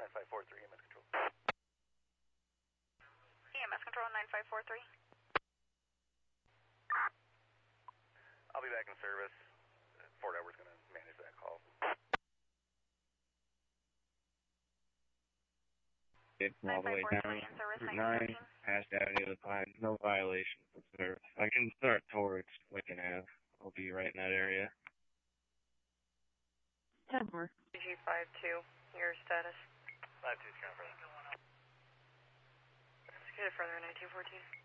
9543, EMS control. EMS control 9543. I'll be back in service. Fort Edward's going to manage that call. All the way down Route 9, past Avenue of the Pines, no violations of service. I can start towards Lincoln Ave. I'll be right in that area. 10-4. PG52, your status? 52's kind of further. Let's get it further, 1914.